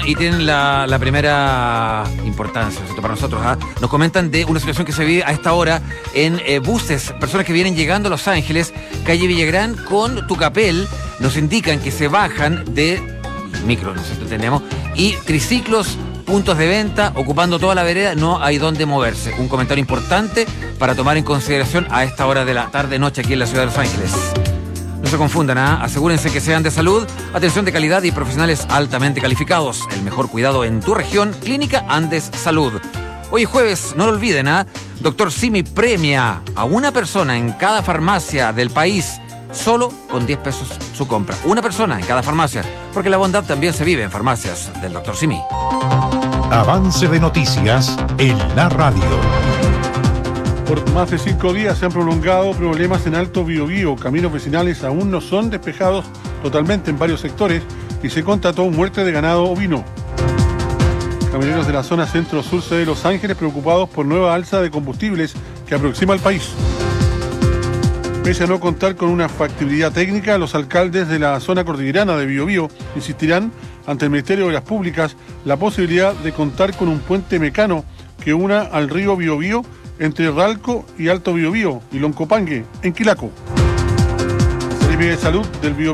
y tienen la primera importancia, ¿cierto? Para nosotros. Nos comentan de una situación que se vive a esta hora en buses, personas que vienen llegando a Los Ángeles, calle Villagrán con Tucapel, nos indican que se bajan de micros, nosotros tenemos, y triciclos, puntos de venta, ocupando toda la vereda, no hay dónde moverse. Un comentario importante para tomar en consideración a esta hora de la tarde-noche aquí en la ciudad de Los Ángeles. No se confundan, asegúrense que sean de salud, atención de calidad y profesionales altamente calificados. El mejor cuidado en tu región, Clínica Andes Salud. Hoy jueves, no lo olviden, Dr. Simi premia a una persona en cada farmacia del país solo con 10 pesos su compra. Una persona en cada farmacia, porque la bondad también se vive en farmacias del Dr. Simi. Avance de noticias en la radio. Por más de 5 días se han prolongado problemas en Alto Biobío. Caminos vecinales aún no son despejados totalmente en varios sectores y se constató muerte de ganado ovino. Camioneros de la zona centro-sur de Los Ángeles preocupados por nueva alza de combustibles que aproxima al país. Pese a no contar con una factibilidad técnica, los alcaldes de la zona cordillerana de Biobío insistirán ante el Ministerio de Obras Públicas la posibilidad de contar con un puente mecano que una al río Biobío entre Ralco y Alto Biobío y Loncopangue, en Quilaco. El Servicio de Salud del Biobío